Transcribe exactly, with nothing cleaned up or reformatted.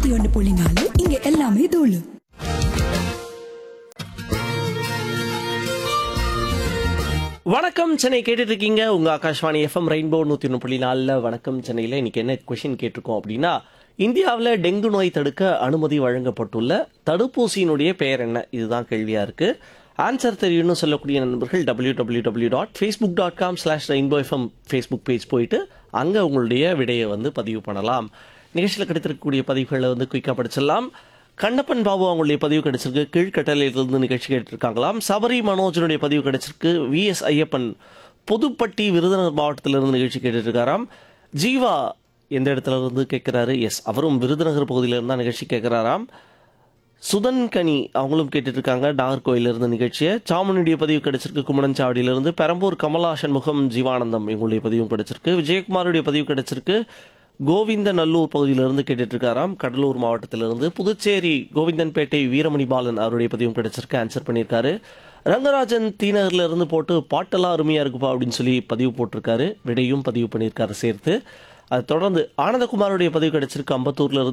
நூத்தி ஒன்று புள்ளி நாலு இங்க எல்லாமே தூளு. வணக்கம் சென்னை கேட்டுட்டு இருக்கீங்க உங்க ஆகாஷ்வாணி எஃப்எம் ரெயின்போ நூத்தி ஒன்று புள்ளி நாலுல வணக்கம் சென்னையில இன்னைக்கு என்ன கொஸ்டின் கேட்டிருக்கோம் அப்படின்னா, இந்தியாவில் டெங்கு நோய் தடுக்க அனுமதி வழங்கப்பட்டுள்ள தடுப்பூசியினுடைய பெயர் என்ன, இதுதான் கேள்வியா இருக்கு. ஆன்சர் தெரியும்னு சொல்லக்கூடிய நண்பர்கள் W W W dot Facebook dot com slash rainbow FM Facebook page போயிட்டு அங்கே உங்களுடைய விடையை வந்து பதிவு பண்ணலாம். நிகழ்ச்சியில் கிடைத்திருக்கக்கூடிய பதிவுகளை வந்து குயிக்காக படிச்சிடலாம். கண்ணப்பன் பாபு அவங்களுடைய பதிவு கிடைச்சிருக்கு, கீழ்கட்டளையிலிருந்து நிகழ்ச்சி கேட்டிருக்காங்களாம். சபரி மனோஜனுடைய பதிவு கிடைச்சிருக்கு, வி எஸ் ஐயப்பன் புதுப்பட்டி விருதுநகர் மாவட்டத்திலிருந்து நிகழ்ச்சி கேட்டுட்டு இருக்காராம். ஜீவா எந்த இடத்துல இருந்து கேட்குறாரு, எஸ் அவரும் விருதுநகர் பகுதியிலிருந்து தான் நிகழ்ச்சி கேட்குறாராம். சுதன் கனி அவங்களும் கேட்டுட்டு இருக்காங்க நாகர்கோயிலிருந்து நிகழ்ச்சியை. சாமுனுடைய பதிவு கிடைச்சிருக்கு குமணன்சாவடியிலிருந்து. பெரம்பூர் கமலா சண்முகம் ஜீவானந்தம் இவங்களுடைய பதிவும் கிடைச்சிருக்கு. விஜயகுமாருடைய பதிவு கிடைச்சிருக்கு கோவிந்த நல்லூர் பகுதியிலிருந்து கேட்டுட்டு இருக்காராம் கடலூர் மாவட்டத்திலிருந்து. புதுச்சேரி கோவிந்தன்பேட்டை வீரமணி பாலன் அவருடைய பதிவும் கிடைச்சிருக்கு, ஆன்சர் பண்ணியிருக்காரு. ரங்கராஜன் தீநகர்ல இருந்து போட்டு பாட்டெல்லாம் அருமையா இருக்குப்பா அப்படின்னு சொல்லி பதிவு போட்டிருக்காரு, விடையும் பதிவு பண்ணியிருக்காரு சேர்த்து. அது தொடர்ந்து ஆனந்தகுமாருடைய பதிவு கிடைச்சிருக்கு அம்பத்தூர்ல இருந்து.